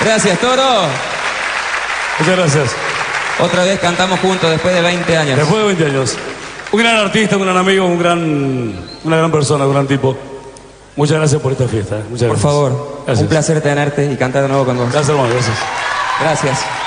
Gracias, Toro. Muchas gracias. Otra vez cantamos juntos después de 20 años. Después de 20 años. Un gran artista, un gran amigo, una gran persona, un gran tipo. Muchas gracias por esta fiesta. Muchas gracias. Por favor, gracias. un placer tenerte y cantar de nuevo con vos. Gracias, hermano. Gracias. Gracias.